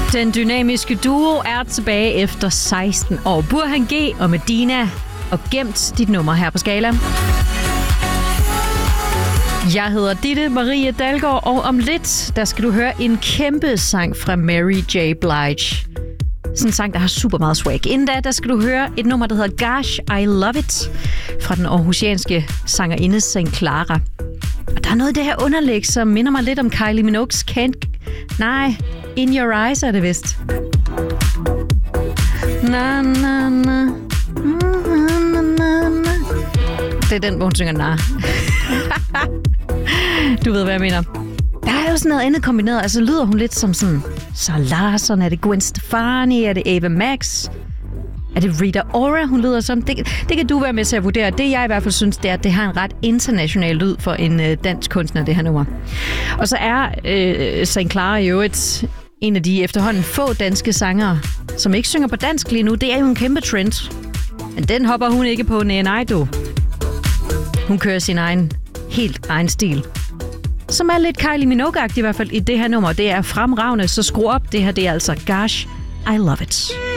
Den dynamiske duo er tilbage efter 16 år. Burhan G og Medina, og gemt dit nummer her på Skala. Jeg hedder Ditte Marie Dalgaard, og om lidt, der skal du høre en kæmpe sang fra Mary J. Blige. Sådan en sang, der har super meget swag. Inden da, der skal du høre et nummer, der hedder Gosh, I Love It, fra den aarhusianske sangerinde St. Clara. Og der er noget i det her underlæg, som minder mig lidt om Kylie Minogue's In Your Eyes er det vist. Na, na, na. Det er den, hvor hun synger na. Du ved, hvad jeg mener. Der er jo sådan noget andet kombineret. Altså lyder hun lidt som sådan Sarah Larsson, er det Gwen Stefani, er det Ava Max, er det Rita Ora, hun lyder som? Det kan du være med til at vurdere. Det jeg i hvert fald synes, det er, at det har en ret international lyd for en dansk kunstner, det her nummer. Og så er St. Clara jo en af de efterhånden få danske sangere, som ikke synger på dansk lige nu. Det er jo en kæmpe trend. Men den hopper hun ikke på, nej du. Hun kører sin helt egen stil. Som er lidt Kylie Minogue-agtig i hvert fald i det her nummer. Det er fremragende, så skru op. Det her, det er altså Gosh, I Love It.